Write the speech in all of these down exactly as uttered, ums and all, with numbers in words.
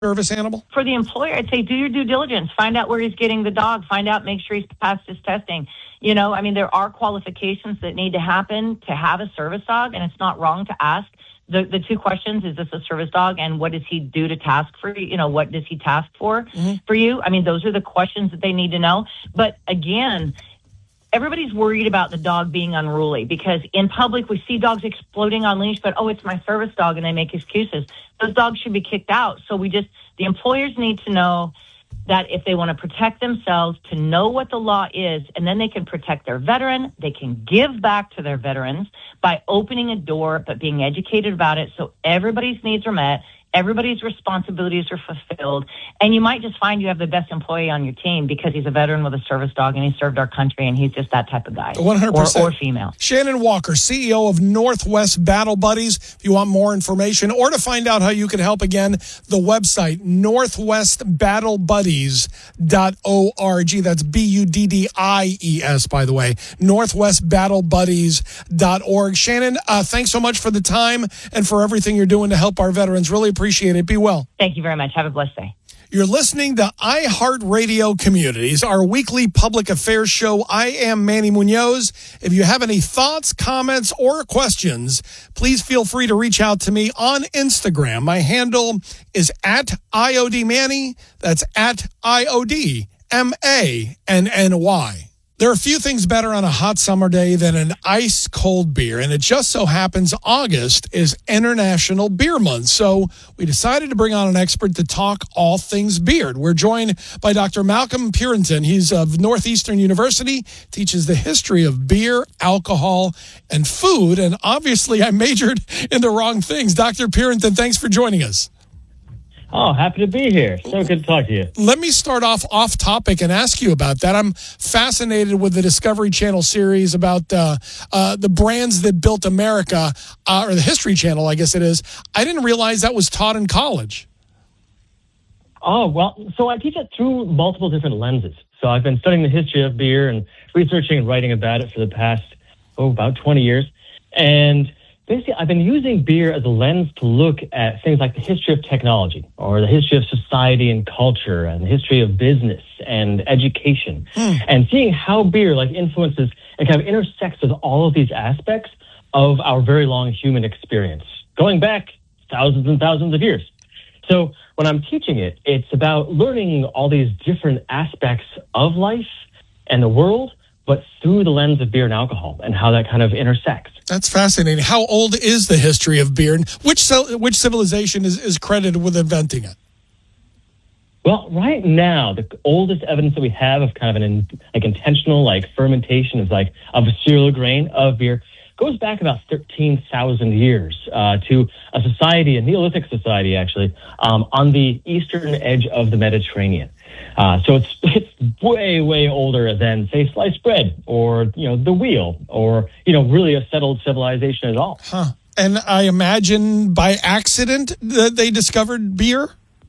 service animal? For the employer, I'd say do your due diligence. Find out where he's getting the dog. Find out, make sure he's passed his testing. You know, I mean, there are qualifications that need to happen to have a service dog, and it's not wrong to ask. The the two questions, is this a service dog, and what does he do to task for you? You know, what does he task for mm-hmm. for you? I mean, those are the questions that they need to know. But again, everybody's worried about the dog being unruly because in public we see dogs exploding on leash, but, oh, it's my service dog, and they make excuses. Those dogs should be kicked out. So we just, the employers need to know that if they want to protect themselves, to know what the law is, and then they can protect their veteran. They can give back to their veterans by opening a door, but being educated about it so everybody's needs are met. Everybody's responsibilities are fulfilled, and you might just find you have the best employee on your team because he's a veteran with a service dog and he served our country, and he's just that type of guy. one hundred percent. Or, or female. Shannon Walker, C E O of Northwest Battle Buddies. If you want more information or to find out how you can help, again, the website, northwest battle buddies dot org. That's B U D D I E S, by the way, northwest battle buddies dot org. Shannon, uh, thanks so much for the time and for everything you're doing to help our veterans. Really appreciate it. Be well. Thank you very much. Have a blessed day. You're listening to iHeartRadio Communities, our weekly public affairs show. I am Manny Munoz. If you have any thoughts, comments, or questions, please feel free to reach out to me on Instagram. My handle is at I O D Manny. That's at I O D M A N N Y. There are a few things better on a hot summer day than an ice cold beer, and it just so happens August is International Beer Month. So we decided to bring on an expert to talk all things beer. We're joined by Doctor Malcolm Purinton. He's of Northeastern University, teaches the history of beer, alcohol, and food. And obviously I majored in the wrong things. Doctor Purinton, thanks for joining us. Oh, happy to be here. So good to talk to you. Let me start off off topic and ask you about that. I'm fascinated with the Discovery Channel series about uh, uh, the brands that built America, uh, or the History Channel, I guess it is. I didn't realize that was taught in college. Oh, well, so I teach it through multiple different lenses. So I've been studying the history of beer and researching and writing about it for the past, oh, about twenty years. And basically, I've been using beer as a lens to look at things like the history of technology or the history of society and culture and the history of business and education mm. and seeing how beer like influences and kind of intersects with all of these aspects of our very long human experience, going back thousands and thousands of years. So when I'm teaching it, it's about learning all these different aspects of life and the world, but through the lens of beer and alcohol and how that kind of intersects. That's fascinating. How old is the history of beer, and which which civilization is, is credited with inventing it? Well, right now, the oldest evidence that we have of kind of an in, like intentional like fermentation of like of a cereal grain of beer goes back about thirteen thousand years uh, to a society, a Neolithic society actually, um, on the eastern edge of the Mediterranean. Uh, so it's it's way, way older than, say, sliced bread or, you know, the wheel or, you know, really a settled civilization at all. Huh. And I imagine by accident that they discovered beer?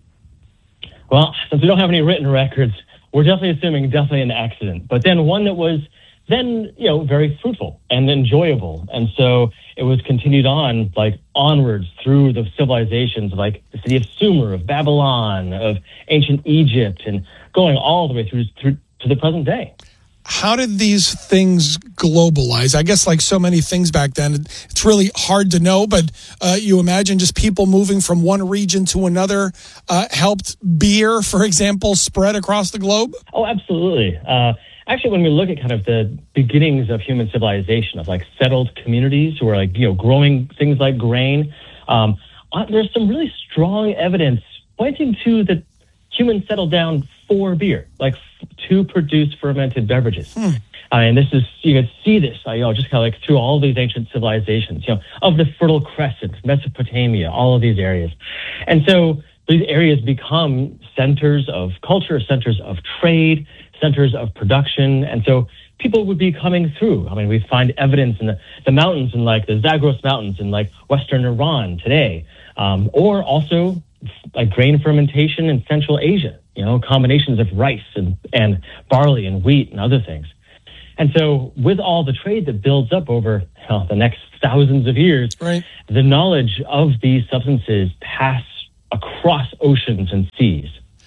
Well, since we don't have any written records, we're definitely assuming definitely an accident. But then one that was then, you know, very fruitful and enjoyable. And so it was continued on, like, onwards through the civilizations of, like, the city of Sumer, of Babylon, of ancient Egypt, and going all the way through, through to the present day. How did these things globalize? I guess like so many things back then, it's really hard to know, but uh, you imagine just people moving from one region to another uh, helped beer, for example, spread across the globe? Oh, absolutely. Uh, actually, when we look at kind of the beginnings of human civilization, of like settled communities who are like, you know, growing things like grain, um, there's some really strong evidence pointing to that humans settled down for beer, like f- to produce fermented beverages. Hmm. Uh, and this is, you can see this, uh, you know, just kind of like through all these ancient civilizations, you know, of the Fertile Crescent, Mesopotamia, all of these areas. And so these areas become centers of culture, centers of trade, centers of production. And so people would be coming through. I mean, we find evidence in the, the mountains in like the Zagros Mountains in like Western Iran today, um, or also like grain fermentation in Central Asia, you know, combinations of rice and, and barley and wheat and other things. And so with all the trade that builds up over you know, the next thousands of years, right, the knowledge of these substances pass across oceans and seas.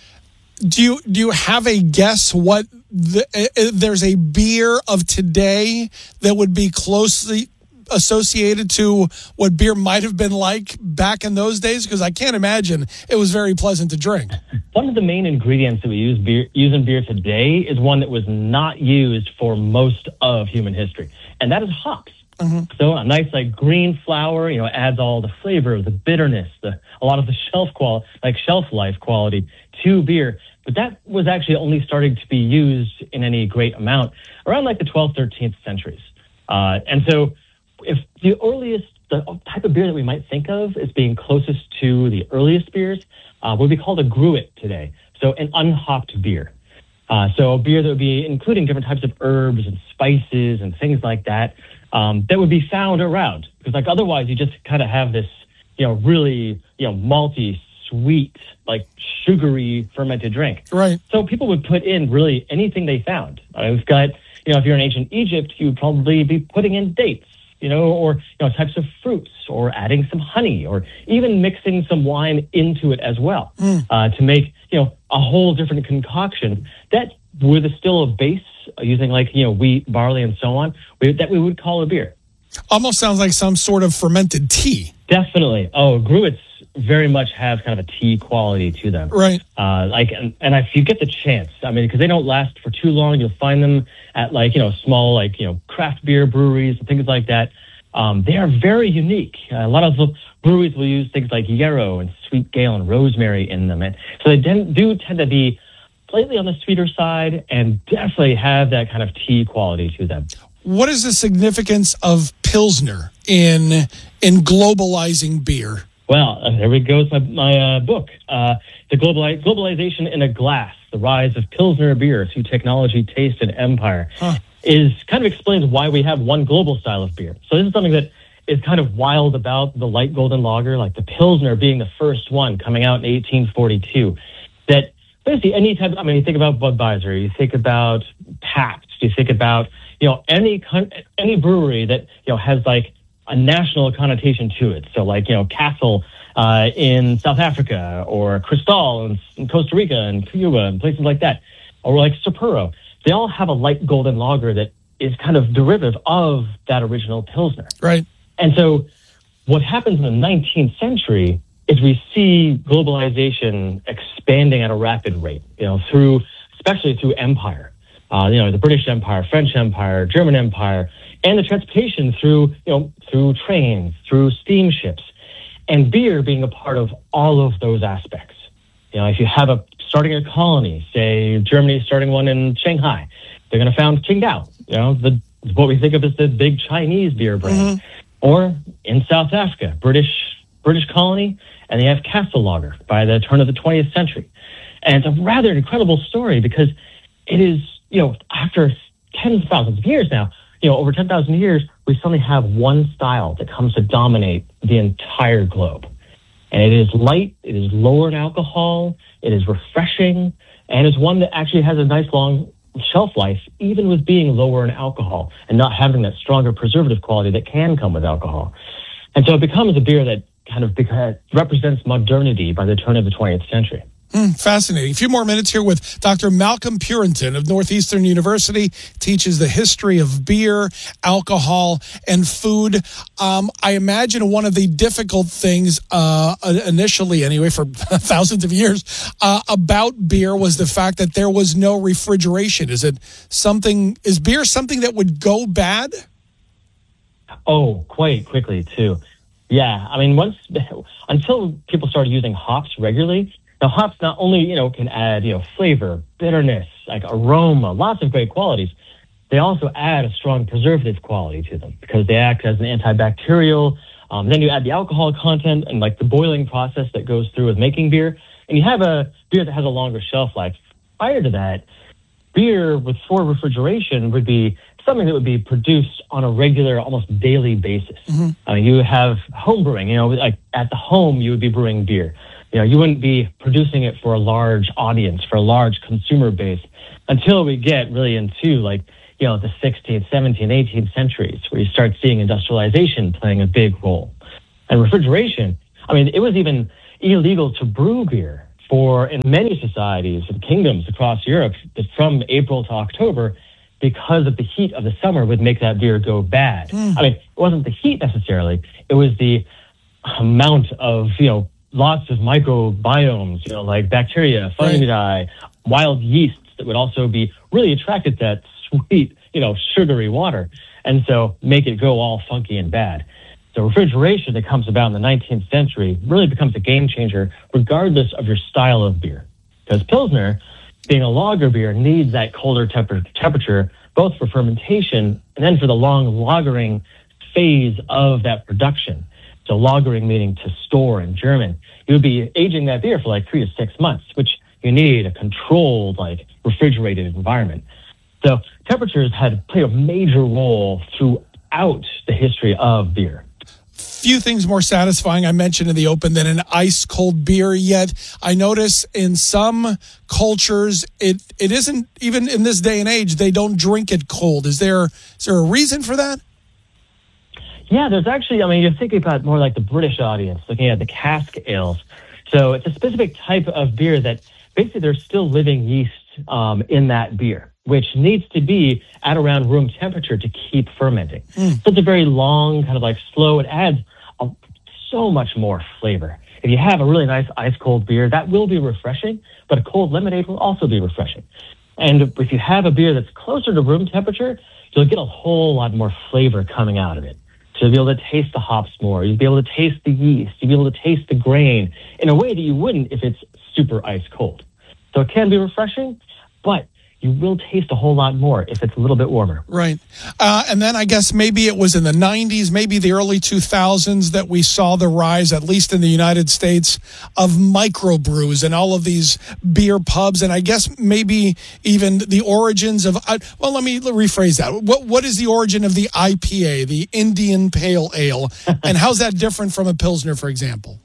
Do you do you have a guess what the, uh, there's a beer of today that would be closely associated to what beer might have been like back in those days? Because I can't imagine it was very pleasant to drink. One of the main ingredients that we use beer use in beer today is one that was not used for most of human history, and that is hops. Mm-hmm. So a nice like green flower, you know, adds all the flavor, the bitterness, the a lot of the shelf qual like shelf life quality to beer. But that was actually only starting to be used in any great amount around like the twelfth, thirteenth centuries. Uh, and so if the earliest, the type of beer that we might think of as being closest to the earliest beers uh, would be called a gruit today. So an unhopped beer. Uh, so a beer that would be including different types of herbs and spices and things like that um, that would be found around. Because like otherwise you just kind of have this, you know, really, you know, malty, sweet, like sugary fermented drink. Right. So people would put in really anything they found. Uh, we've got, you know, if you're in ancient Egypt, you would probably be putting in dates, you know, or, you know, types of fruits, or adding some honey, or even mixing some wine into it as well, mm. uh, to make, you know, a whole different concoction that with a still a base uh, using like, you know, wheat, barley, and so on, we, that we would call a beer. Almost sounds like some sort of fermented tea. Definitely. Oh, gruits very much have kind of a tea quality to them. Right. Uh, like, and, and if you get the chance, I mean, because they don't last for too long, you'll find them at like, you know, small, like, you know, craft beer breweries and things like that. Um, they are very unique. Uh, a lot of the breweries will use things like yarrow and sweet gale and rosemary in them. And so they den- do tend to be slightly on the sweeter side and definitely have that kind of tea quality to them. What is the significance of Pilsner in in globalizing beer? Well, uh, there we go with my, my uh, book, uh, The Globali- Globalization in a Glass, The Rise of Pilsner Beer Through Technology, Taste, and Empire, huh. is kind of explains why we have one global style of beer. So this is something that is kind of wild about the light golden lager, like the Pilsner being the first one coming out in eighteen forty-two, that basically any type of, I mean, you think about Budweiser, you think about Pabst, you think about, you know, any any brewery that, you know, has like a national connotation to it. So like, you know, Castle uh, in South Africa, or Cristal in, in Costa Rica and Cuba and places like that, or like Sapporo. They all have a light golden lager that is kind of derivative of that original Pilsner. Right. And so what happens in the nineteenth century is we see globalization expanding at a rapid rate, you know, through, especially through empire. Uh, you know, the British Empire, French Empire, German Empire, and the transportation through, you know, through trains, through steamships, and beer being a part of all of those aspects. You know, if you have a starting a colony, say Germany starting one in Shanghai, they're going to found Qingdao, you know, the what we think of as the big Chinese beer brand. Mm-hmm. Or in South Africa, British British colony, and they have Castle Lager by the turn of the twentieth century. And it's a rather incredible story because it is, you know, after tens of thousands of years now, you know, over ten thousand years, we suddenly have one style that comes to dominate the entire globe. And it is light, it is lower in alcohol, it is refreshing, and it's one that actually has a nice long shelf life, even with being lower in alcohol and not having that stronger preservative quality that can come with alcohol. And so it becomes a beer that kind of beca- represents modernity by the turn of the twentieth century. Mm, fascinating. A few more minutes here with Doctor Malcolm Purinton of Northeastern University. Teaches the history of beer, alcohol, and food. Um, I imagine one of the difficult things, uh, initially anyway, for thousands of years, uh, about beer was the fact that there was no refrigeration. Is it something, is beer something that would go bad? Oh, quite quickly, too. Yeah. I mean, once, until people started using hops regularly, now, hops not only, you know, can add, you know, flavor, bitterness, like aroma, lots of great qualities. They also add a strong preservative quality to them because they act as an antibacterial. Um, then you add the alcohol content and like the boiling process that goes through with making beer. And you have a beer that has a longer shelf life. Prior to that, beer with for refrigeration would be something that would be produced on a regular, almost daily basis. Mm-hmm. Uh, you have home brewing, you know, like at the home, you would be brewing beer. You know, you wouldn't be producing it for a large audience, for a large consumer base until we get really into like, you know, the sixteenth, seventeenth, eighteenth centuries where you start seeing industrialization playing a big role. And refrigeration, I mean, it was even, illegal to brew beer for, in many societies and kingdoms across Europe, from April to October, because of the heat of the summer would make that beer go bad. Mm. I mean, it wasn't the heat necessarily. It was the amount of, you know, lots of microbiomes, you know, like bacteria, fungi, right. wild yeasts that would also be really attracted to that sweet, you know, sugary water. And so make it go all funky and bad. So refrigeration that comes about in the nineteenth century really becomes a game changer regardless of your style of beer. Because Pilsner, being a lager beer, needs that colder temper- temperature, both for fermentation and then for the long lagering phase of that production. So lagering meaning to store in German. You would be aging that beer for like three to six months, which you need a controlled, like refrigerated environment. So temperatures had played a major role throughout the history of beer. Few things more satisfying, I mentioned in the open, than an ice cold beer. Yet I notice in some cultures it it isn't, even in this day and age, they don't drink it cold. Is there is there a reason for that? Yeah, there's actually, I mean, you're thinking about more like the British audience, looking at the cask ales. So it's a specific type of beer that basically there's still living yeast um, in that beer, which needs to be at around room temperature to keep fermenting. Mm. So it's a very long, kind of like slow. It adds a, so much more flavor. If you have a really nice ice cold beer, that will be refreshing, but a cold lemonade will also be refreshing. And if you have a beer that's closer to room temperature, you'll get a whole lot more flavor coming out of it. So you'll be able to taste the hops more. You'll be able to taste the yeast. You'll be able to taste the grain in a way that you wouldn't if it's super ice cold. So it can be refreshing, but you will taste a whole lot more if it's a little bit warmer. Right. Uh, and then I guess maybe it was in the nineties, maybe the early two thousands that we saw the rise, at least in the United States, of microbrews and all of these beer pubs. And I guess maybe even the origins of, uh, well, let me rephrase that. What What is the origin of the I P A, the Indian Pale Ale? And how's that different from a Pilsner, for example?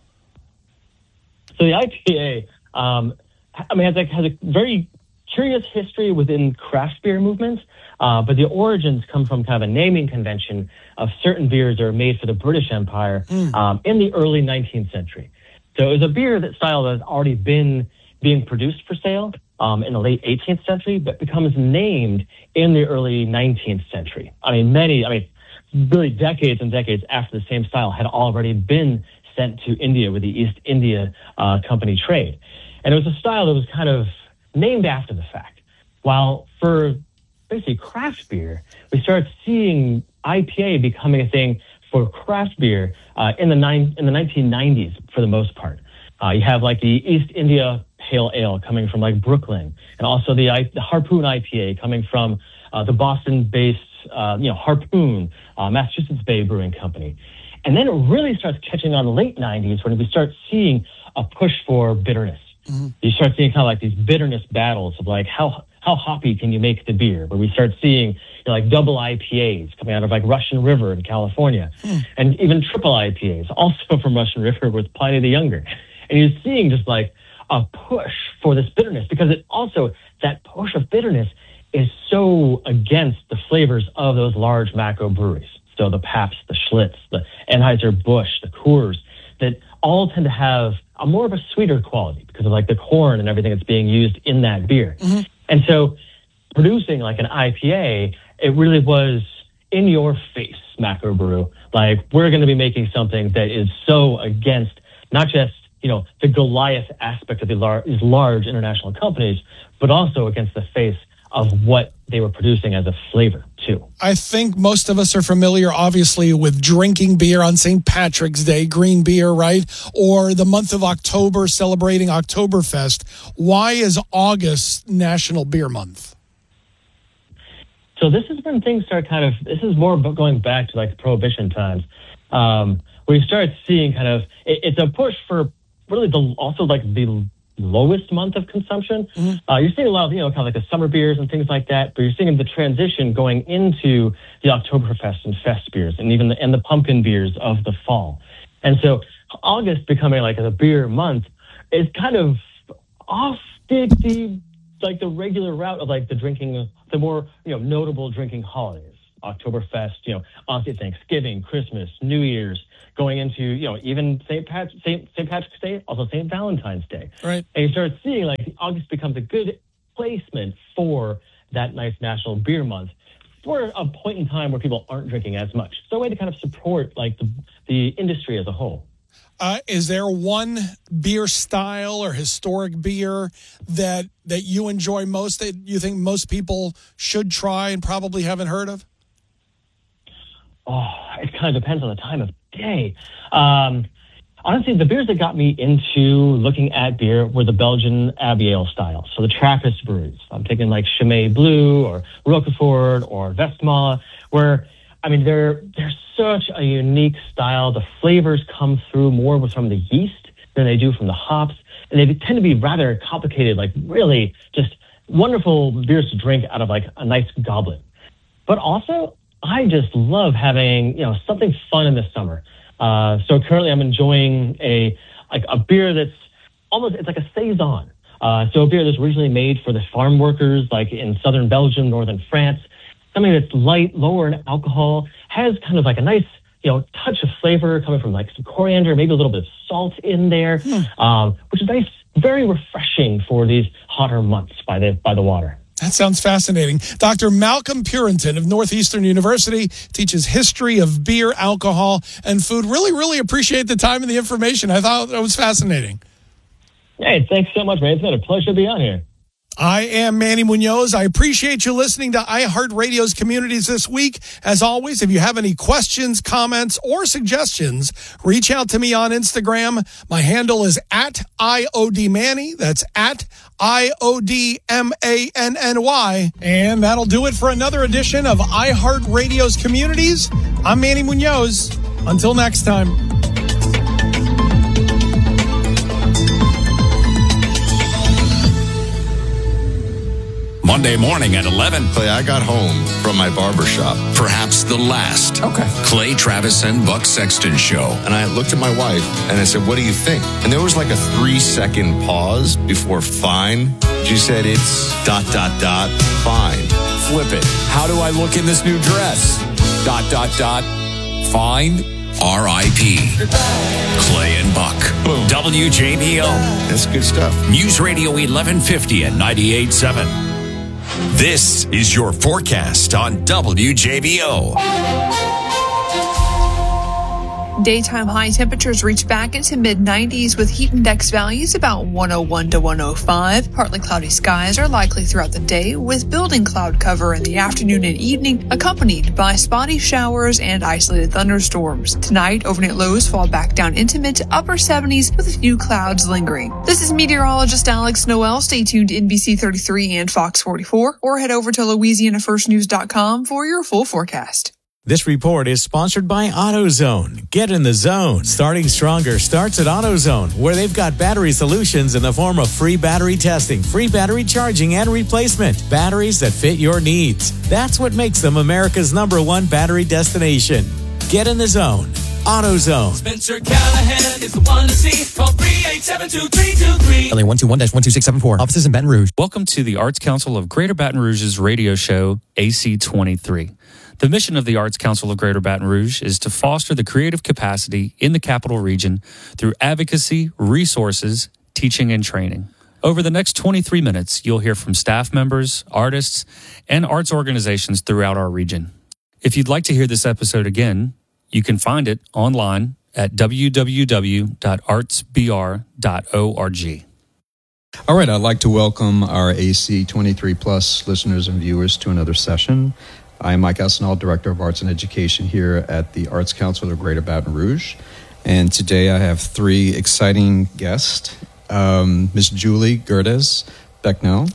So the I P A, um, I mean, has a, has a very curious history within craft beer movements, uh, but the origins come from kind of a naming convention of certain beers that are made for the British Empire mm. um, in the early nineteenth century. So it was a beer that style that has already been being produced for sale um, in the late eighteenth century, but becomes named in the early nineteenth century. I mean, many, I mean, really decades and decades after the same style had already been sent to India with the East India uh, Company trade. And it was a style that was kind of named after the fact. While for basically craft beer, we started seeing I P A becoming a thing for craft beer uh, in the nine, in the nineteen nineties for the most part. Uh, you have like the East India Pale Ale coming from like Brooklyn, and also the, I, the Harpoon I P A coming from uh, the Boston-based uh, you know Harpoon, uh, Massachusetts Bay Brewing Company. And then it really starts catching on in the late nineties when we start seeing a push for bitterness. Mm-hmm. You start seeing kind of like these bitterness battles of like how how hoppy can you make the beer? Where we start seeing, you know, like double I P As coming out of like Russian River in California, mm. and even triple I P As also from Russian River with Pliny the Younger. And you're seeing just like a push for this bitterness because it also, that push of bitterness is so against the flavors of those large macro breweries. So the Pabst, the Schlitz, the Anheuser-Busch, the Coors, that all tend to have a more of a sweeter quality because of like the corn and everything that's being used in that beer. Mm-hmm. And so producing like an I P A, it really was in your face macro brew. Like, we're going to be making something that is so against not just, you know, the Goliath aspect of the lar- these large international companies, but also against the face of what they were producing as a flavor too. I think most of us are familiar, obviously, with drinking beer on Saint Patrick's Day, green beer, right? Or the month of October, celebrating Oktoberfest. Why is August National Beer Month? So this is when things start kind of, this is more going back to like Prohibition times, um, where you start seeing kind of, it, it's a push for really the, also like the lowest month of consumption. Mm-hmm. Uh, you're seeing a lot of, you know, kind of like the summer beers and things like that, but you're seeing the transition going into the Oktoberfest and fest beers and even the, and the pumpkin beers of the fall. And so August becoming like a beer month is kind of off the, the like the regular route of like the drinking, the more, you know, notable drinking holidays. Oktoberfest, you know, honestly, Thanksgiving, Christmas, New Year's, going into, you know, even Saint Pat- Saint Saint Patrick's Day, also Saint Valentine's Day. Right. And you start seeing like August becomes a good placement for that nice National Beer Month for a point in time where people aren't drinking as much. So a way to kind of support like the, the industry as a whole. Uh, is there one beer style or historic beer that that you enjoy most that you think most people should try and probably haven't heard of? Oh, it kind of depends on the time of day. Um, honestly, the beers that got me into looking at beer were the Belgian Abbey Ale style. So the Trappist brews. I'm taking like Chimay Blue or Roquefort or Westmalle, where, I mean, they're they're such a unique style. The flavors come through more from the yeast than they do from the hops. And they tend to be rather complicated, like really just wonderful beers to drink out of like a nice goblet. But also, I just love having, you know, something fun in the summer. Uh, so currently I'm enjoying a like a beer that's almost, it's like a saison. Uh, so a beer that's originally made for the farm workers, like in southern Belgium, northern France. Something that's light, lower in alcohol, has kind of like a nice, you know, touch of flavor coming from like some coriander, maybe a little bit of salt in there, mm. um, which is nice, very refreshing for these hotter months by the by the water. That sounds fascinating. Doctor Malcolm Purinton of Northeastern University teaches history of beer, alcohol, and food. Really, really appreciate the time and the information. I thought that was fascinating. Hey, thanks so much, man. It's been a pleasure to be on here. I am Manny Munoz. I appreciate you listening to iHeartRadio's Communities this week. As always, if you have any questions, comments, or suggestions, reach out to me on Instagram. My handle is at I O D Manny. That's at I O D M A N N Y. And that'll do it for another edition of iHeartRadio's Communities. I'm Manny Munoz. Until next time. Monday morning at eleven. Clay, I got home from my barber shop. Perhaps the last. Okay. Clay Travis and Buck Sexton Show. And I looked at my wife and I said, what do you think? And there was like a three second pause before fine. She said, it's dot, dot, dot, fine. Flip it. How do I look in this new dress? Dot, dot, dot, fine. R I P Clay and Buck. Boom. W J B O. That's good stuff. News Radio eleven fifty and ninety-eight point seven. This is your forecast on W J B O. Daytime high temperatures reach back into mid nineties with heat index values about one oh one to one oh five. Partly cloudy skies are likely throughout the day with building cloud cover in the afternoon and evening, accompanied by spotty showers and isolated thunderstorms. Tonight, overnight lows fall back down into mid to upper seventies with a few clouds lingering. This is meteorologist Alex Noel. Stay tuned to N B C thirty-three and Fox forty-four or head over to Louisiana First News dot com for your full forecast. This report is sponsored by AutoZone. Get in the zone. Starting Stronger starts at AutoZone, where they've got battery solutions in the form of free battery testing, free battery charging, and replacement. Batteries that fit your needs. That's what makes them America's number one battery destination. Get in the zone. AutoZone. Spencer Callahan is the one to see. Call three eight seven two three two three. L A one two one dash one two six seven four. Offices in Baton Rouge. Welcome to the Arts Council of Greater Baton Rouge's radio show, A C twenty-three. The mission of the Arts Council of Greater Baton Rouge is to foster the creative capacity in the capital region through advocacy, resources, teaching, and training. Over the next twenty-three minutes, you'll hear from staff members, artists, and arts organizations throughout our region. If you'd like to hear this episode again, you can find it online at w w w dot arts b r dot org. All right, I'd like to welcome our A C twenty-three plus listeners and viewers to another session. I'm Mike Asenal, Director of Arts and Education here at the Arts Council of Greater Baton Rouge. And today I have three exciting guests. Um, Miz Julie Gerdes Becknell,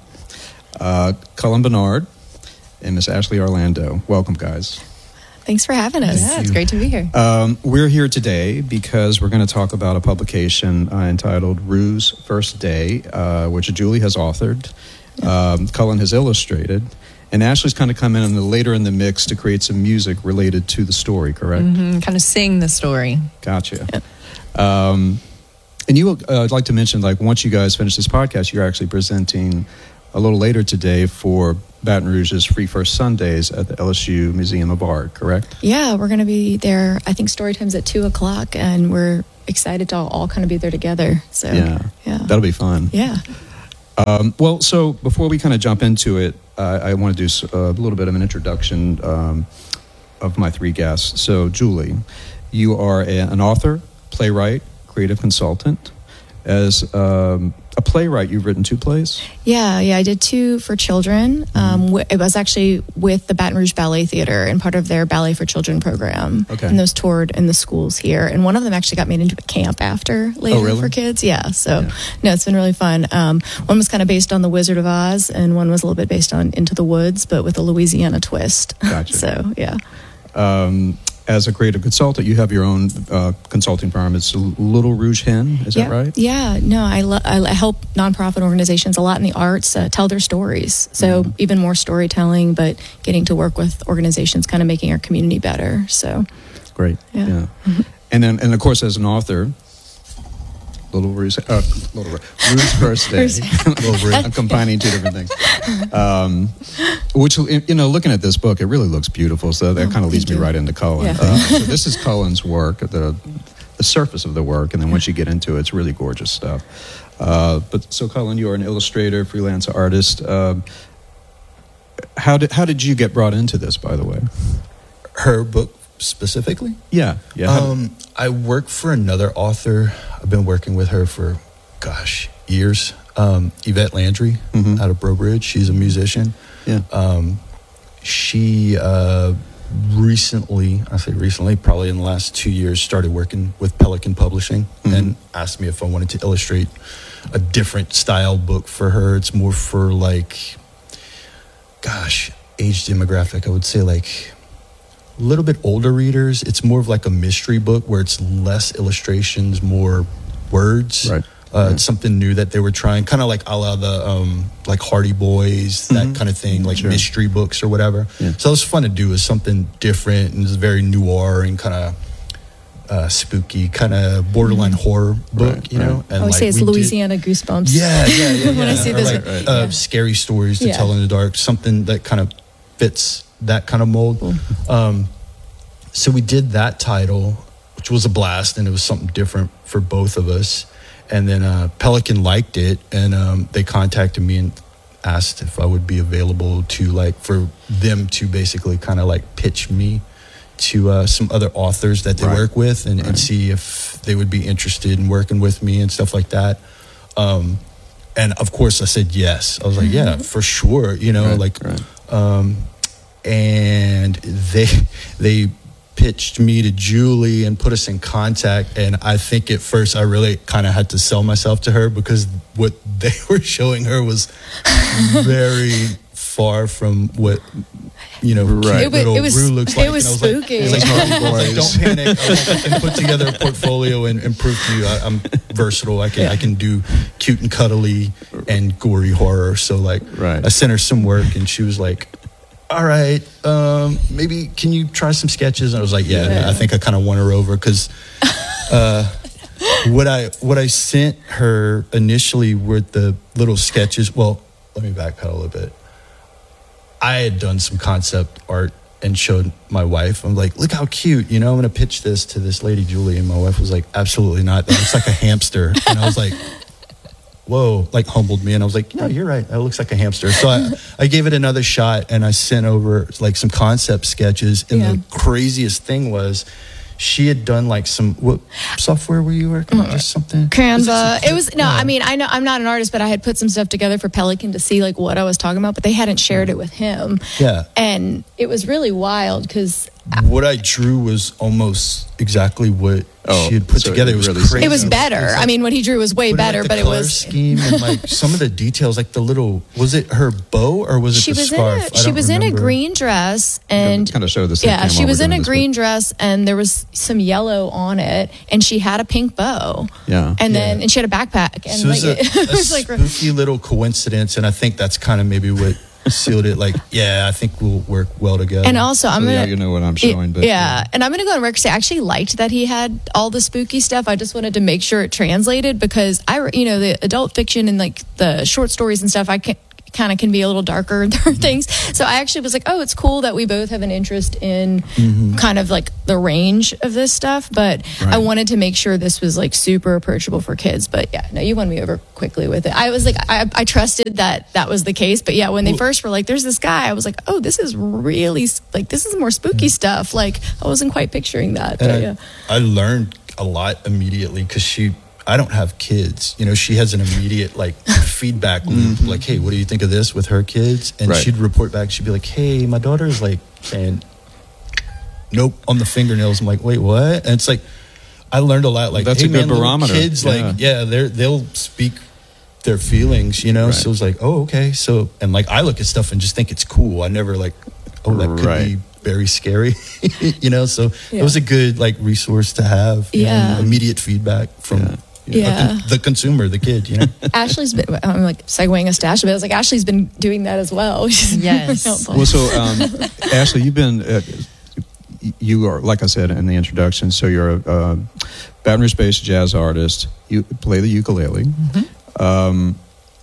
uh, Cullen Bernard, and Miss Ashley Orlando. Welcome, guys. Thanks for having us. Thank yeah, you. It's great to be here. Um, we're here today because we're going to talk about a publication uh, entitled Rouge's First Day, uh, which Julie has authored, um, Cullen has illustrated, and Ashley's kind of come in the, later in the mix to create some music related to the story, correct? Mm-hmm, kind of sing the story. Gotcha. Yeah. Um, and you, uh, I'd like to mention, like, once you guys finish this podcast, you're actually presenting a little later today for Baton Rouge's Free First Sundays at the L S U Museum of Art, correct? Yeah, we're going to be there. I think story time's at two o'clock, and we're excited to all, all kind of be there together. So Yeah, yeah. that'll be fun. Yeah. Um, well, so before we kind of jump into it, uh, I want to do s- a little bit of an introduction um, of my three guests. So, Julie, you are a, an author, playwright, creative consultant. As um, a playwright, you've written two plays? Yeah, yeah, I did two for children. Um, w- it was actually with the Baton Rouge Ballet Theater and part of their Ballet for Children program. Okay. And those toured in the schools here. And one of them actually got made into a camp after later Oh, really? for kids. Yeah, so no, it's been really fun. Um, one was kind of based on The Wizard of Oz, and one was a little bit based on Into the Woods, but with a Louisiana twist. Gotcha. So, yeah. Um, as a creative consultant, you have your own uh, consulting firm. It's Little Rouge Hen, is yeah, that right? Yeah, no, I, lo- I help nonprofit organizations a lot in the arts uh, tell their stories. So Mm-hmm. even more storytelling, but getting to work with organizations, kind of making our community better. So Great. Yeah. Yeah. And then, and of course, as an author, Little Rouge, uh, Little Rouge, Rouge First Day. Little Rouge. I'm combining two different things. Um, which, you know, looking at this book, it really looks beautiful. So that Oh, kind of leads thank me you. right into Cullen. Yeah. Uh, so this is Cullen's work, the the surface of the work, and then once you get into it, it's really gorgeous stuff. Uh, but so, Cullen, you are an illustrator, freelance artist. Um, how did how did you get brought into this? By the way, Her book specifically? yeah, yeah. How- Um, I work for another author. I've been working with her for, gosh, years. Um, Yvette Landry Mhm. out of Breaux Bridge. She's a musician. Yeah. Um, she uh, recently, I say recently, probably in the last two years, started working with Pelican Publishing Mhm. and asked me if I wanted to illustrate a different style book for her. It's more for like, gosh, age demographic. I would say like a little bit older readers. It's more of like a mystery book where it's less illustrations, more words. Right. Uh, It's something new that they were trying, kind of like a la the um, like Hardy Boys, that kind of thing, like Sure. mystery books or whatever. Yeah. So it was fun to do. It's something different and it's very noir and kind of uh, spooky, kind of borderline horror book, Right, you know. right. And I always like, say it's we did- Louisiana goosebumps. yeah, yeah, yeah. When I yeah. see Or this, like, Right, uh, yeah. scary stories to Yeah. tell in the dark, something that kind of fits that kind of mold. Cool. Um, so we did that title, which was a blast, and it was something different for both of us. And then uh, Pelican liked it, and um, they contacted me and asked if I would be available to like for them to basically kind of like pitch me to uh, some other authors that they Right. work with and, Right. and see if they would be interested in working with me and stuff like that. Um, and of course I said yes. I was like, yeah, for sure. You know, Right, like, right. um, and they, they pitched me to Julie and put us in contact. And I think at first I really kind of had to sell myself to her because what they were showing her was very far from what, you know, Right. cute It wa- little it was- Rue looks it like. was And I was like- spooky. I was like, Hardy I was like, Boys. don't panic. I, was like, I can put together a portfolio and, and prove to you I, I'm versatile. I can I can do cute and cuddly and gory horror. So like, Right. I sent her some work and she was like, all right, um, maybe can you try some sketches? And I was like, yeah, Yeah. I think I kind of won her over because uh, what I what I sent her initially were the little sketches. Well, let me backpedal a little bit. I had done some concept art and showed my wife. I'm like, look how cute, you know, I'm going to pitch this to this lady, Julie. And my wife was like, absolutely not. That looks like a hamster. And I was like, whoa, like humbled me. And I was like, no, you're right. That looks like a hamster. So I, I gave it another shot and I sent over like some concept sketches. And Yeah. the craziest thing was she had done like some, what software were you working on? Just something? Canva. It was no. I mean, I know I'm not an artist, but I had put some stuff together for Pelican to see like what I was talking about, but they hadn't shared it with him. Yeah. And it was really wild because What I drew was almost exactly what Oh, she had put so together. it It was really crazy. it was better. I mean, what he drew was way But, better, like, the but it color was. scheme and like some of the details, like the little, was it her bow or was it She the was scarf? in I a, she don't was in a remember. green dress and Kind of show the same yeah, thing she while was we're in doing a this, green dress and there was some yellow on it and she had a pink bow. Yeah. And then Yeah. and she had a backpack and So like it was a, it was a like spooky little coincidence, and I think that's kind of maybe what sealed it. Like, yeah, I think we'll work well together. and also I'm So, yeah, gonna you know what I'm showing, but yeah, and I'm gonna go on record say I actually liked that he had all the spooky stuff. I just wanted to make sure it translated because I, you know, the adult fiction and like the short stories and stuff, I can kind of can be a little darker things. So I actually was like, oh, it's cool that we both have an interest in mm-hmm. kind of like the range of this stuff. But right. I wanted to make sure this was like super approachable for kids. But yeah, no, you won me over quickly with it. I was like, I, I trusted that that was the case. But yeah, when they first were like, there's this guy, I was like, oh, this is really like, this is more spooky stuff. Like I wasn't quite picturing that. But, I, yeah. I learned a lot immediately because she, I don't have kids. You know, she has an immediate like feedback loop. Mm-hmm. Like, hey, what do you think of this with her kids? And right. she'd report back. She'd be like, hey, my daughter's like saying, nope, on the fingernails. I'm like, wait, what? And it's like, I learned a lot. Like, that's hey, a good man, barometer. Kids, yeah. like, yeah, they're they'll speak their feelings. You know, right. so it was like, oh, okay. So, and like, I look at stuff and just think it's cool. I never like, oh, that could right. be very scary. you know, so yeah. it was a good like resource to have. Yeah, know, immediate feedback from. Yeah. Yeah, con- the consumer, the kid, you know. Ashley's been, I'm like segueing us to Ashley, but I was like, Ashley's been doing that as well. Yes. Well, so um, Ashley, you've been, uh, you are, like I said in the introduction, so you're a uh, Baton Rouge-based jazz artist. You play the ukulele. Mm-hmm. Um,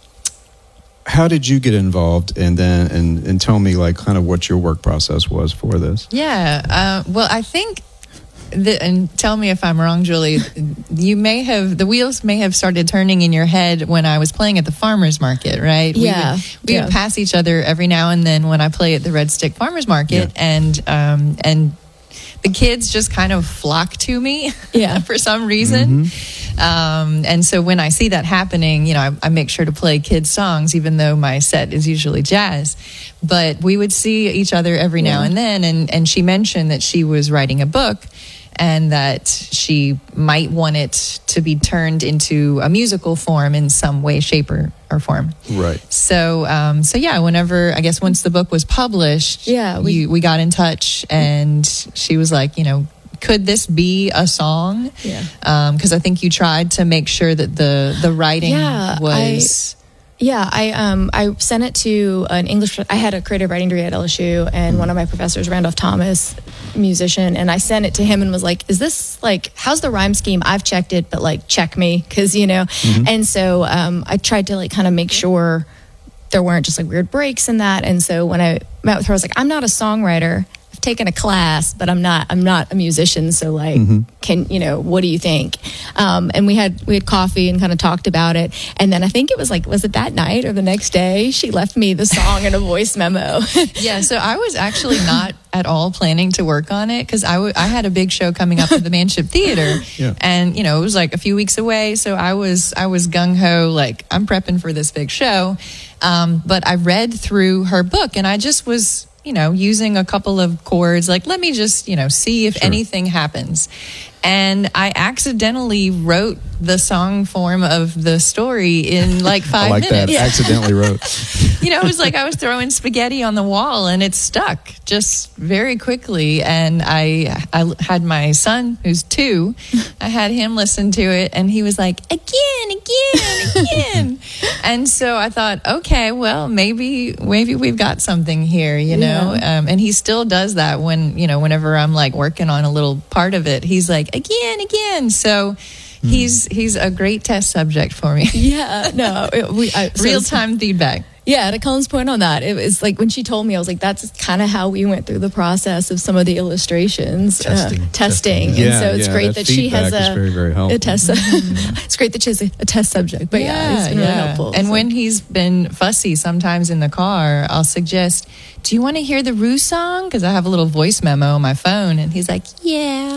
how did you get involved, and then and, and tell me like kind of what your work process was for this? Yeah. Uh, well, I think. The, and tell me if I'm wrong, Julie, you may have, the wheels may have started turning in your head when I was playing at the farmer's market, right? Yeah. We would, we yeah. would pass each other every now and then when I play at the Red Stick Farmer's Market. Yeah. And, um, and the kids just kind of flock to me yeah. for some reason. Mm-hmm. Um, and so when I see that happening, you know, I, I make sure to play kids' songs, even though my set is usually jazz. But we would see each other every yeah. now and then. And, and she mentioned that she was writing a book, and that she might want it to be turned into a musical form in some way, shape, or, or form. Right. So, um, so yeah, whenever, I guess once the book was published, yeah, we, you, we got in touch, and she was like, you know, could this be a song? Yeah. Um, 'cause I think you tried to make sure that the, the writing yeah, was... I, Yeah, I um I sent it to an English. I had a creative writing degree at L S U, and one of my professors, Randolph Thomas, musician, and I sent it to him and was like, "Is this like how's the rhyme scheme? I've checked it, but like check me, because you know." Mm-hmm. And so um, I tried to like kind of make sure there weren't just like weird breaks in that. And so when I met with her, I was like, "I'm not a songwriter. I've taken a class, but I'm not I'm not a musician. So like, mm-hmm. can you know what do you think?" Um, and we had we had coffee and kind of talked about it. And then I think it was like was it that night or the next day she left me the song in a voice memo. Yeah, so I was actually not at all planning to work on it because I, w- I had a big show coming up at the Manship Theater, yeah. and you know it was like a few weeks away. So I was I was gung ho, like I'm prepping for this big show. Um, but I read through her book, and I just was. you know, using a couple of chords, like, let me just, you know, see if sure. anything happens. And I accidentally wrote the song form of the story in like five I like minutes. That. Yeah. Accidentally wrote. You know, it was like I was throwing spaghetti on the wall and it stuck just very quickly. And I, I had my son, who's two, I had him listen to it and he was like, again, again, again. And so I thought, okay, well, maybe, maybe we've got something here, you know? Yeah. Um, and he still does that when, you know, whenever I'm like working on a little part of it, he's like, again, again. So he's he's a great test subject for me. Yeah, no, it, we I, so real time feedback. Yeah, to Colin's point on that, it was like when she told me, I was like, that's kind of how we went through the process of some of the illustrations, testing, uh, testing. testing. And so yeah, it's yeah, great that, that she has a, very, very a test. It's great that she has a, a test subject, but yeah, yeah it's been yeah. really helpful. And so. when he's been fussy, sometimes in the car, I'll suggest, do you want to hear the Rue song? Because I have a little voice memo on my phone, and he's like, yeah.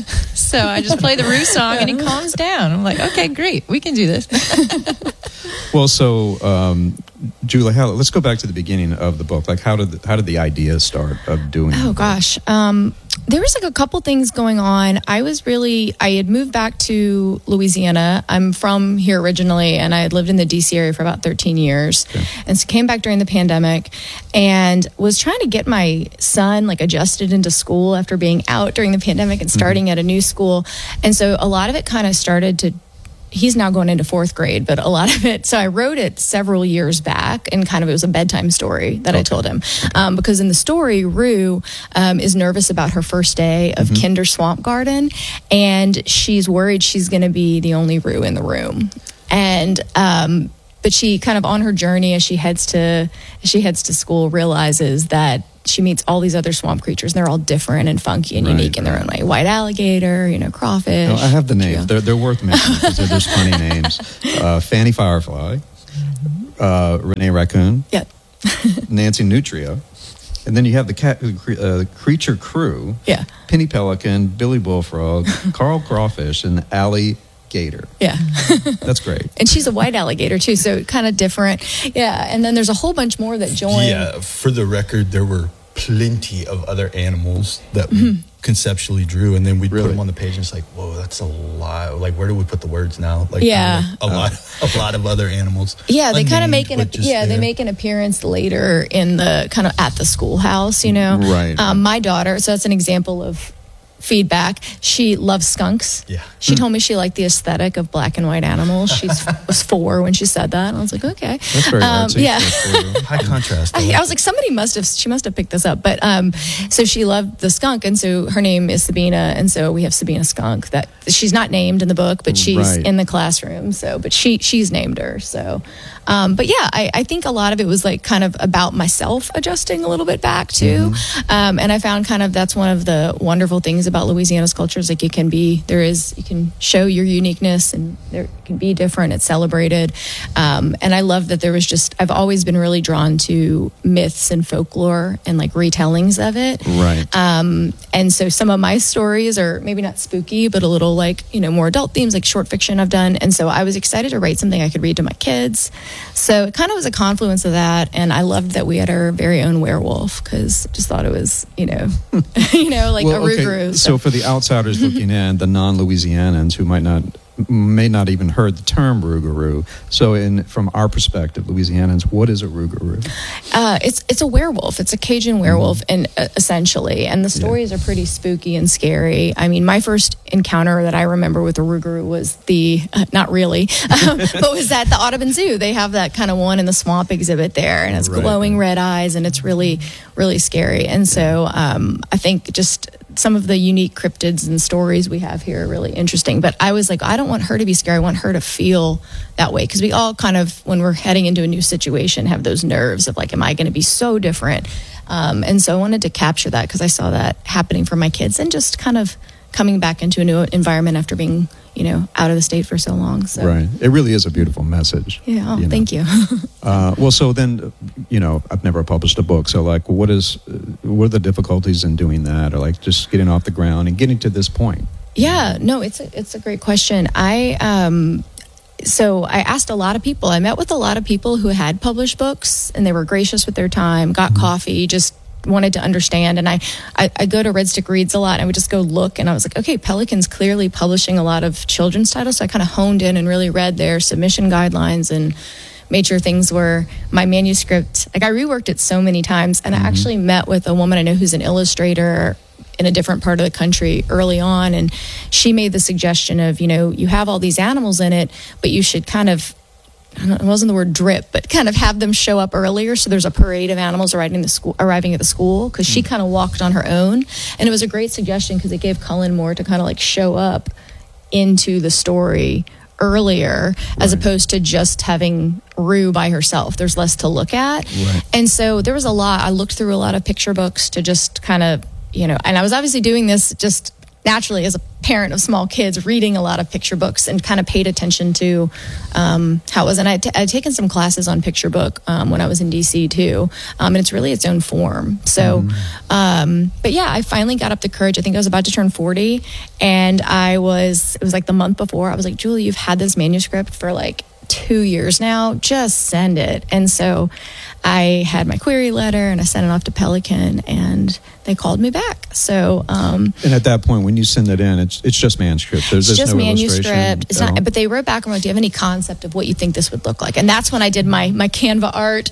So I just play the Rue song, and he calms down. I'm like, okay, great, we can do this. Well, so um, Julie, how, let's go back to the beginning of the book. Like, how did the, how did the idea start of doing? Oh gosh, um, there was like a couple things going on. I was really, I had moved back to Louisiana. I'm from here originally, and I had lived in the D C area for about thirteen years, okay. and so came back during the pandemic, and was trying to get my son like adjusted into school after being out during the pandemic and starting mm-hmm. at a new school, and so a lot of it kind of started to. He's now going into fourth grade, but a lot of it. So I wrote it several years back, and kind of it was a bedtime story that okay. I told him, um, because in the story, Rue um, is nervous about her first day of mm-hmm. Kinder Swamp Garden, and she's worried she's going to be the only Rue in the room, and um, but she kind of on her journey as she heads to as she heads to school realizes that she meets all these other swamp creatures, and they're all different and funky and Right, unique in their own way. White alligator, you know, crawfish. No, I have the names. trio. They're, they're worth mentioning because they're just funny names. Uh, Fanny Firefly, uh, Renee Raccoon, yeah. Nancy Nutria, and then you have the cat, uh, Creature Crew, yeah. Penny Pelican, Billy Bullfrog, Carl Crawfish, and Allie Gator. Yeah. That's great. And she's a white alligator too, so kind of different. Yeah. And then there's a whole bunch more that join. Yeah, for the record, there were plenty of other animals that we Mhm. conceptually drew, and then we put them on the page, and it's like, whoa, that's a lot. Like, where do we put the words now? Like, Yeah. you know, a lot, a lot of other animals. Yeah, they kind of Unnamed, make an but just yeah they there. make an appearance later in the kind of at the schoolhouse, you know. Right. Um, my daughter, so that's an example of feedback. She loves skunks. Yeah. She told me she liked the aesthetic of black and white animals. She was four when she said that. And I was like, okay. That's very Um, artsy. yeah. High contrast. I, I was like, somebody must have, she must have picked this up. But um, so she loved the skunk. And so her name is Sabina. And so we have Sabina Skunk that she's not named in the book, but she's Right. in the classroom. So, but she, she's named her. So, um, but yeah, I, I think a lot of it was like kind of about myself adjusting a little bit back too. Um, and I found kind of, that's one of the wonderful things about Louisiana's culture is like it can be, there is, you can show your uniqueness and there can be different. It's celebrated. Um, and I love that there was just, I've always been really drawn to myths and folklore and like retellings of it. Right. Um, and so some of my stories are maybe not spooky, but a little like, you know, more adult themes, like short fiction I've done. And so I was excited to write something I could read to my kids. So it kind of was a confluence of that. And I loved that we had our very own werewolf because I just thought it was, you know, you know, like Well, a okay, Rougarou. So for the outsiders looking in, the non-Louisianans who might not may not even heard the term Rougarou. So in from our perspective, Louisianans, what is a Rougarou? Uh, it's it's a werewolf. It's a Cajun werewolf, and uh, essentially, and the stories are pretty spooky and scary. I mean, my first encounter that I remember with a Rougarou was the uh, not really, um, but was at the Audubon Zoo. They have that kind of one in the swamp exhibit there, and it's Right. glowing red eyes, and it's really really scary. And so um, I think just some of the unique cryptids and stories we have here are really interesting. But I was like, I don't want her to be scared. I want her to feel that way. Because we all kind of, when we're heading into a new situation, have those nerves of like, am I going to be so different? Um, and so I wanted to capture that because I saw that happening for my kids and just kind of coming back into a new environment after being, you know, out of the state for so long. So, Right. It really is a beautiful message. yeah, oh, you know. thank you. Uh, well, so then, you know, I've never published a book. So, like, what is, uh, what are the difficulties in doing that, or like just getting off the ground and getting to this point? Yeah, no, it's a, it's a great question. I um, so I asked a lot of people. I met with a lot of people who had published books, and they were gracious with their time. Got coffee, just wanted to understand. And I, I, I go to Red Stick Reads a lot. And I would just go look, and I was like, okay, Pelican's clearly publishing a lot of children's titles. So I kind of honed in and really read their submission guidelines and made sure things were my manuscript. Like I reworked it so many times, and I actually met with a woman I know who's an illustrator in a different part of the country early on, and she made the suggestion of, you know, you have all these animals in it, but you should kind of, I don't know, it wasn't the word drip, but kind of have them show up earlier. So there's a parade of animals arriving the school, arriving at the school, because she kind of walked on her own, and it was a great suggestion because it gave Cullen more to kind of like show up into the story earlier, as opposed to just having Rue by herself. There's less to look at. Right. And so there was a lot. I looked through a lot of picture books to just kind of, you know, and I was obviously doing this just naturally as a parent of small kids, reading a lot of picture books and kind of paid attention to um, how it was. And I'd, t- I'd taken some classes on picture book um, when I was in D C too. Um, and it's really its own form. So, um, but yeah, I finally got up the courage. I think I was about to turn forty, and I was, it was like the month before, I was like, Julie, you've had this manuscript for like two years now, just send it. And so I had my query letter and I sent it off to Pelican, and they called me back. So um, And at that point, when you send it in, it's it's just manuscript. There's, it's there's just no illustration manuscript. It's at not, all? but they wrote back and wrote, do you have any concept of what you think this would look like? And that's when I did my my Canva art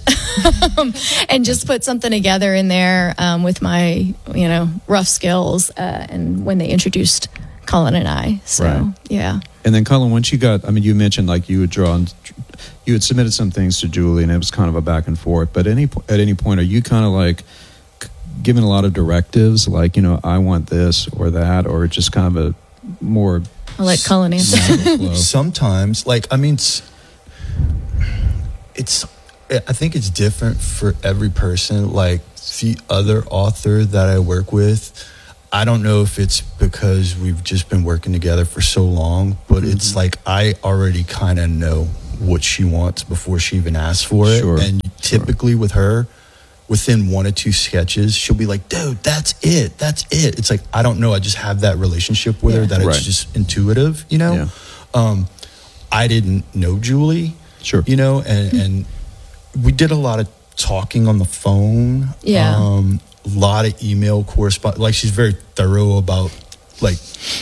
and just put something together in there um, with my, you know, rough skills. Uh, and when they introduced Cullen and I, so Right. yeah. And then, Cullen, once you got, I mean, you mentioned like you had drawn, you had submitted some things to Julie, and it was kind of a back and forth. But any po- at any point, are you kind of like c- giving a lot of directives, like, you know, I want this or that, or just kind of a more? I'll let Cullen answer. Sometimes, like, I mean, s- it's, I think it's different for every person. Like the other author that I work with, I don't know if it's because we've just been working together for so long, but mm-hmm. it's like I already kind of know what she wants before she even asks for it. Sure. And typically sure. with her, within one or two sketches, she'll be like, dude, that's it. That's it. It's like, I don't know. I just have that relationship with yeah. her that right. it's just intuitive, you know? Yeah. Um, I didn't know Julie, sure. you know, and, and we did a lot of talking on the phone. Yeah. Um, a lot of email correspondence. Like, she's very thorough about, like,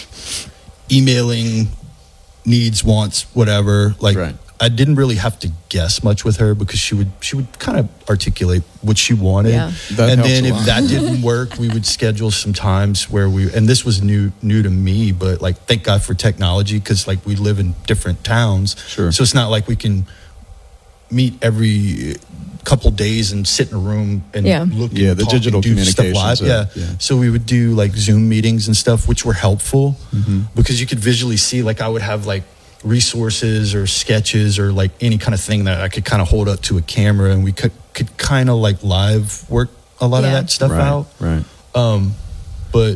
emailing needs, wants, whatever. Like, right. I didn't really have to guess much with her because she would she would kind of articulate what she wanted. Yeah. That and helps then a if lot. that didn't work, we would schedule some times where we, and this was new new to me, but like, thank God for technology, because like we live in different towns. Sure. So it's not like we can meet every couple days and sit in a room and Yeah. look Yeah, and the talk digital and do stuff live. communications are- Yeah. yeah. So we would do like Zoom meetings and stuff, which were helpful Mhm. because you could visually see, like I would have like resources or sketches or like any kind of thing that I could kind of hold up to a camera, and we could could kind of like live work a lot Yeah. of that stuff right. out. Right. Um, but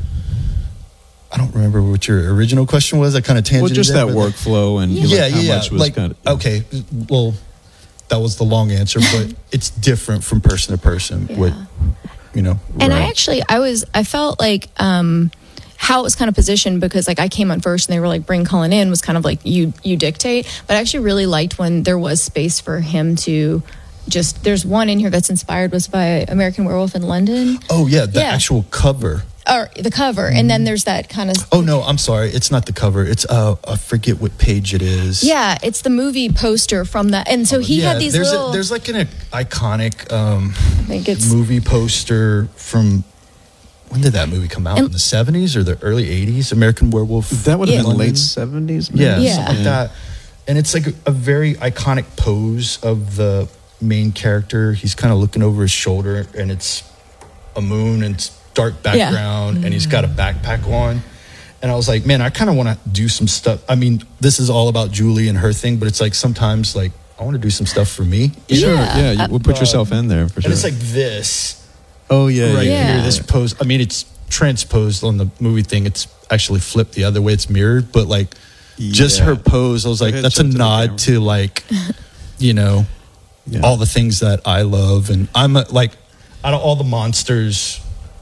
I don't remember what your original question was. I kind of tangented. Well, just there, that but, like, workflow and yeah, like, yeah, how yeah. much was like, kind of okay, well, that was the long answer, but it's different from person to person. Yeah. What you know, And I right. actually, I was, I felt like um, how it was kind of positioned, because like I came on first and they were like, bring Colin in, was kind of like you, you dictate. But I actually really liked when there was space for him to just, there's one in here that's inspired was by American Werewolf in London. Oh yeah, the Yeah. actual cover. Or the cover. And then there's that kind of, Oh no, I'm sorry, it's not the cover. It's uh, I forget what page it is. yeah, it's the movie poster from that. And so he yeah, had these there's little, a, there's like an iconic um, I think it's, movie poster from. When did that movie come out? And- in the seventies or the early eighties? American Werewolf. that would have Yeah. been London? late seventies. Yeah, Yeah. something like that. And it's like a, a very iconic pose of the main character. He's kind of looking over his shoulder, and it's a moon and it's dark background, and he's got a backpack on. And I was like, man, I kind of want to do some stuff. I mean, this is all about Julie and her thing, but it's like sometimes like I want to do some stuff for me. You Sure. know? Yeah, you will put yourself in there for sure. And it's like this oh yeah, right yeah. here, this pose. I mean, it's transposed on the movie thing. It's actually flipped the other way. It's mirrored, but like just Yeah. her pose, I was Go like, ahead, that's show a it to the nod camera. to like, you know, Yeah. all the things that I love. And I'm a, like, out of all the monsters,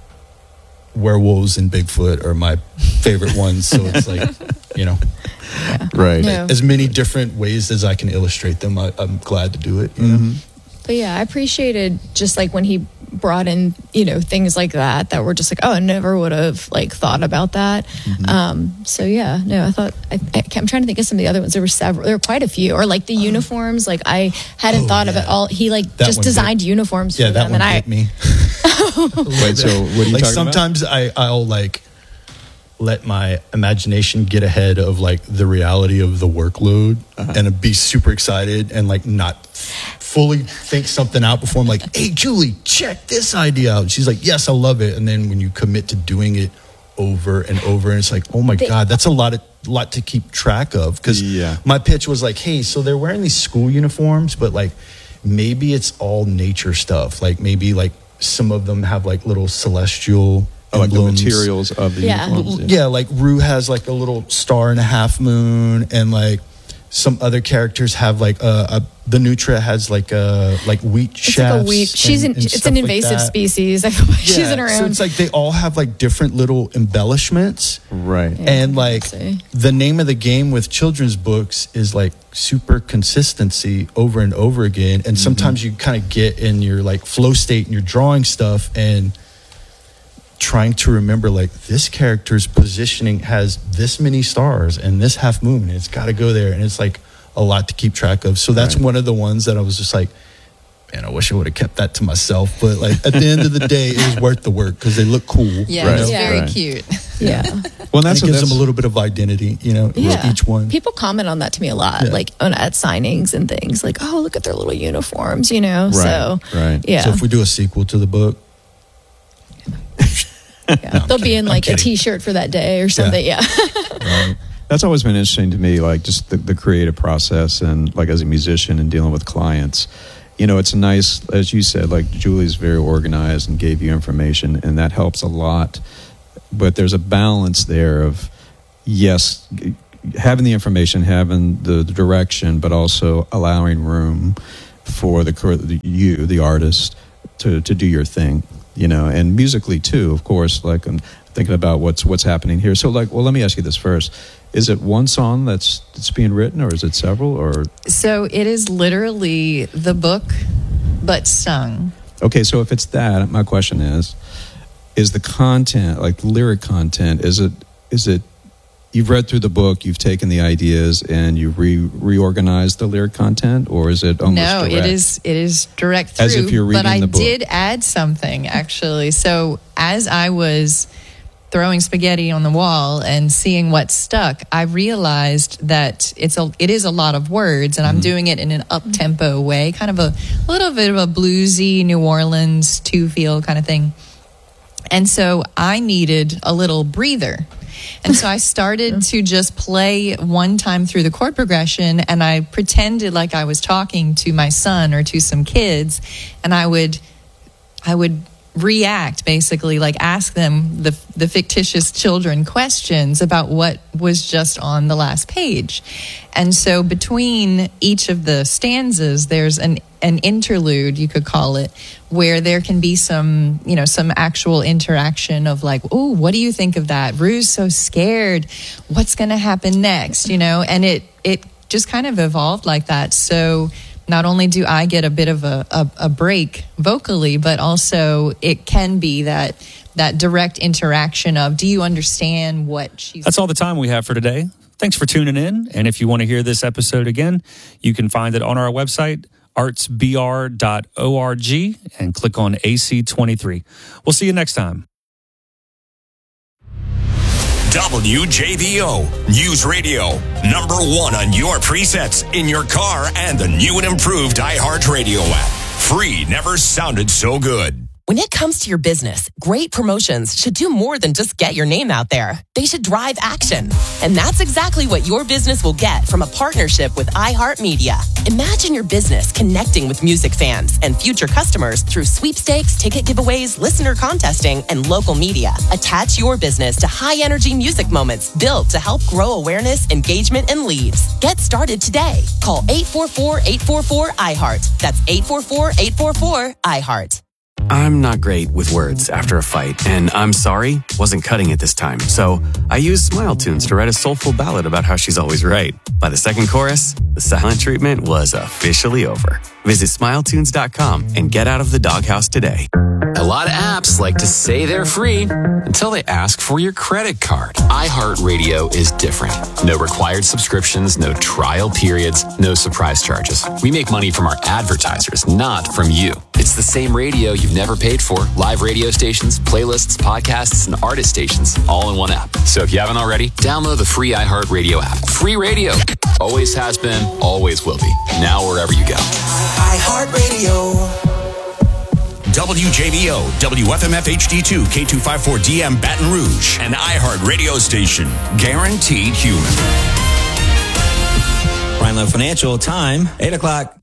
werewolves and Bigfoot are my favorite ones. So it's like, you know, right. Yeah. as many different ways as I can illustrate them, I, I'm glad to do it. You Mm-hmm. know? but yeah, I appreciated just like when he brought in, you know, things like that that were just like, oh, I never would have like thought about that. Mm-hmm. Um, so yeah, no, I thought I, I, I'm trying to think of some of the other ones. There were several, there were quite a few, or like the uniforms. Like I hadn't Oh, thought of yeah. it all. He like That just one designed did. uniforms Yeah, for that them, one and I hit me. Wait, so what are you like talking sometimes I, I'll like let my imagination get ahead of like the reality of the workload Uh-huh. and be super excited and like not fully think something out before I'm like, hey Julie, check this idea out. She's like, yes, I love it. And then when you commit to doing it over and over, and it's like, oh my They- God, that's a lot of lot to keep track of. Because Yeah. my pitch was like, hey, so they're wearing these school uniforms, but like maybe it's all nature stuff. Like maybe like some of them have like little celestial Oh, like the emblems. materials of the Yeah. uniforms. Yeah, like Rue has like a little star and a half moon, and like some other characters have like uh, a the Nutra has like a like wheat it's shafts. like a weed. She's and- in, and it's stuff an like invasive that. species. I feel like she's Yeah, in her so own. it's like they all have like different little embellishments. Right. And like see. the name of the game with children's books is like super consistency over and over again. And sometimes you kind of get in your like flow state and you're drawing stuff and trying to remember like this character's positioning has this many stars and this half moon. And it's got to go there. And it's like a lot to keep track of. So that's Right. one of the ones that I was just like, man, I wish I would have kept that to myself. But like at the end of the day, it was worth the work because they look cool. Yeah, Right. it's Yeah. very Right. cute. yeah. Well, And that's it gives that's, them a little bit of identity, you know, with Yeah. each one. People comment on that to me a lot, Yeah. like on, at signings and things, like, oh, look at their little uniforms, you know? Right, So, right. yeah. So if we do a sequel to the book, yeah. I'm They'll be kidding. in I'm like a kidding. t shirt for that day or something. Yeah. right? that's always been interesting to me, like just the, the creative process and like as a musician and dealing with clients. You know, it's nice, as you said, like Julie's very organized and gave you information, and that helps a lot. But there's a balance there of, yes, having the information, having the, the direction, but also allowing room for the, the you, the artist, to, to do your thing, you know, and musically too, of course. Like I'm thinking about what's what's happening here. So, like, well, let me ask you this first: is it one song that's that's being written, or is it several? Or so it is literally the book, but sung. Okay, so if it's that, my question is: is the content, like lyric content, is it is it? You've read through the book, you've taken the ideas, and you re reorganized the lyric content, or is it almost no? direct? It is it is direct through. As if you're reading but I the book. did add something actually. So as I was throwing spaghetti on the wall and seeing what stuck, I realized that it's a it is a lot of words, and I'm Mm-hmm. doing it in an up tempo way, kind of a, a little bit of a bluesy New Orleans two feel kind of thing. And so I needed a little breather. And so I started to just play one time through the chord progression, and I pretended like I was talking to my son or to some kids, and I would I would react, basically, like ask them, the the fictitious children, questions about what was just on the last page. And so between each of the stanzas, there's an an interlude, you could call it, where there can be some, you know, some actual interaction of like, oh, what do you think of that? Rue's so scared. What's going to happen next? You know, and it it just kind of evolved like that. So not only do I get a bit of a, a, a break vocally, but also it can be that that direct interaction of, do you understand what she's... That's all the time we have for today. Thanks for tuning in. And if you want to hear this episode again, you can find it on our website, arts b r dot org, and click on A C twenty-three. We'll see you next time. W J B O News Radio, number one on your presets, in your car, and the new and improved iHeartRadio app. Free never sounded so good. When it comes to your business, great promotions should do more than just get your name out there. They should drive action. And that's exactly what your business will get from a partnership with iHeartMedia. Imagine your business connecting with music fans and future customers through sweepstakes, ticket giveaways, listener contesting, and local media. Attach your business to high-energy music moments built to help grow awareness, engagement, and leads. Get started today. Call eight four four, eight four four, I heart. That's eight four four, eight four four, I heart. I'm not great with words after a fight, and I'm sorry, wasn't cutting it this time. So I used Smile Tunes to write a soulful ballad about how she's always right. By the second chorus, the silent treatment was officially over. Visit smile tunes dot com and get out of the doghouse today. A lot of apps like to say they're free until they ask for your credit card. iHeartRadio is different. No required subscriptions, no trial periods, no surprise charges. We make money from our advertisers, not from you. It's the same radio you've never paid for. Live radio stations, playlists, podcasts, and artist stations, all in one app. So if you haven't already, download the free iHeartRadio app. Free radio. Always has been, always will be. Now wherever you go. iHeartRadio. W J B O, W F M F H D two, K two fifty-four D M Baton Rouge, an iHeart radio station. Guaranteed human. Rhineland Financial, time, eight o'clock.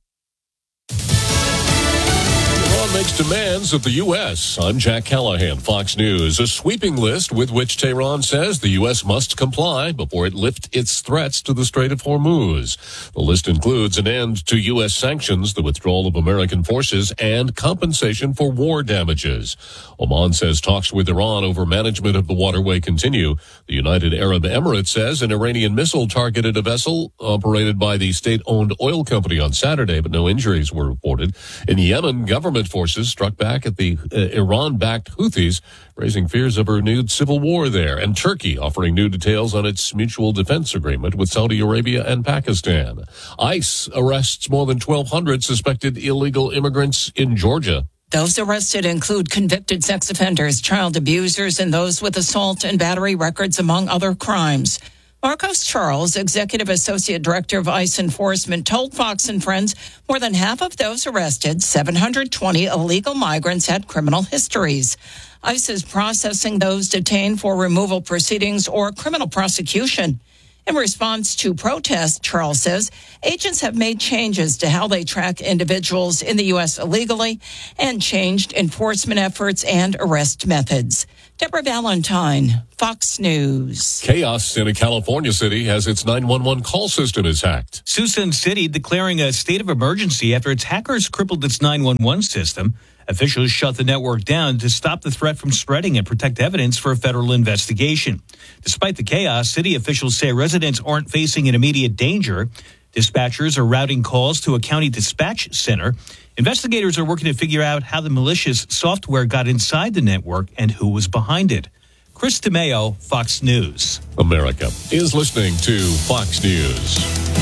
Iran makes demands of the U S. I'm Jack Callahan, Fox News. A sweeping list with which Tehran says the U S must comply before it lifts its threats to the Strait of Hormuz. The list includes an end to U S sanctions, the withdrawal of American forces, and compensation for war damages. Oman says talks with Iran over management of the waterway continue. The United Arab Emirates says an Iranian missile targeted a vessel operated by the state-owned oil company on Saturday, but no injuries were reported. In Yemen, government forces struck back at the uh, Iran-backed Houthis, raising fears of a renewed civil war there. And Turkey offering new details on its mutual defense agreement with Saudi Arabia and Pakistan. ICE arrests more than twelve hundred suspected illegal immigrants in Georgia. Those arrested include convicted sex offenders, child abusers, and those with assault and battery records, among other crimes. Marcos Charles, Executive Associate Director of ICE Enforcement, told Fox and Friends more than half of those arrested, seven hundred twenty illegal migrants, had criminal histories. ICE is processing those detained for removal proceedings or criminal prosecution. In response to protests, Charles says, agents have made changes to how they track individuals in the U S illegally and changed enforcement efforts and arrest methods. Deborah Valentine, Fox News. Chaos in a California city as its nine one one call system is hacked. Suisun City declaring a state of emergency after its hackers crippled its nine one one system. Officials shut the network down to stop the threat from spreading and protect evidence for a federal investigation. Despite the chaos, city officials say residents aren't facing an immediate danger. Dispatchers are routing calls to a county dispatch center. Investigators are working to figure out how the malicious software got inside the network and who was behind it. Chris DeMeo, Fox News. America is listening to Fox News.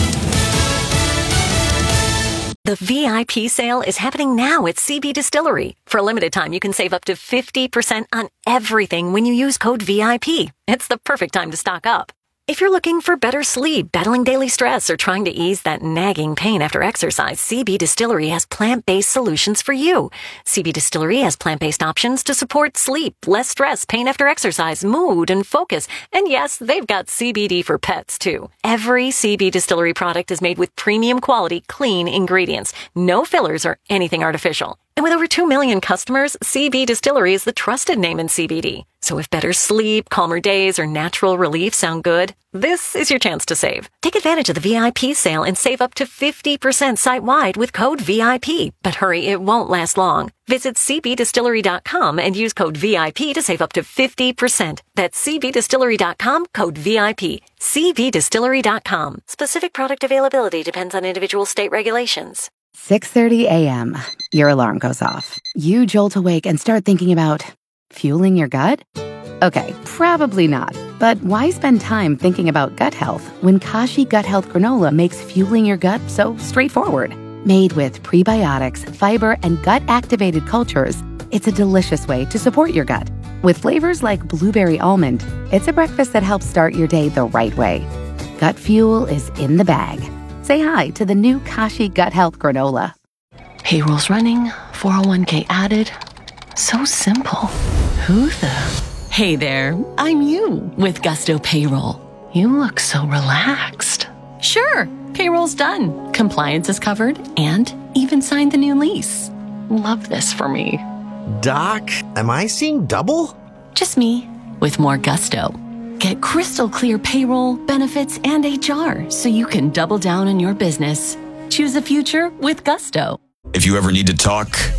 The V I P sale is happening now at C B Distillery. For a limited time, you can save up to fifty percent on everything when you use code V I P. It's the perfect time to stock up. If you're looking for better sleep, battling daily stress, or trying to ease that nagging pain after exercise, C B Distillery has plant-based solutions for you. C B Distillery has plant-based options to support sleep, less stress, pain after exercise, mood, and focus. And yes, they've got C B D for pets, too. Every C B Distillery product is made with premium quality, clean ingredients. No fillers or anything artificial. And with over two million customers, C B Distillery is the trusted name in C B D. So if better sleep, calmer days, or natural relief sound good, this is your chance to save. Take advantage of the V I P sale and save up to fifty percent site-wide with code V I P. But hurry, it won't last long. Visit c b distillery dot com and use code V I P to save up to fifty percent. That's c b distillery dot com, code V I P. c b distillery dot com. Specific product availability depends on individual state regulations. six thirty a.m. Your alarm goes off. You jolt awake and start thinking about fueling your gut? Okay, probably not. But why spend time thinking about gut health when Kashi Gut Health Granola makes fueling your gut so straightforward? Made with prebiotics, fiber, and gut-activated cultures, it's a delicious way to support your gut. With flavors like blueberry almond, it's a breakfast that helps start your day the right way. Gut fuel is in the bag. Say hi to the new Kashi Gut Health Granola. Payroll's running, four oh one k added. So simple. Who the? Hey there, I'm you with Gusto Payroll. You look so relaxed. Sure, payroll's done. Compliance is covered and even signed the new lease. Love this for me. Doc, am I seeing double? Just me with more gusto. Get crystal clear payroll, benefits, and H R so you can double down on your business. Choose a future with Gusto. If you ever need to talk,